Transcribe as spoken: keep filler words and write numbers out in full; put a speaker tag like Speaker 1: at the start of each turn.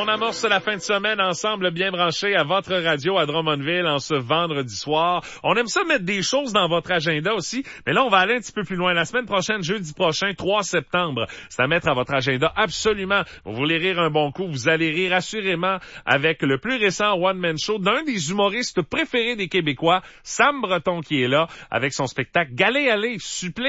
Speaker 1: On amorce la fin de semaine ensemble, bien branchés à votre radio à Drummondville en ce vendredi soir. On aime ça mettre des choses dans votre agenda aussi, mais là, on va aller un petit peu plus loin. La semaine prochaine, jeudi prochain, trois septembre, c'est à mettre à votre agenda absolument. Vous voulez rire un bon coup, vous allez rire assurément avec le plus récent one-man show d'un des humoristes préférés des Québécois, Sam Breton, qui est là, avec son spectacle Galet Aller, supplé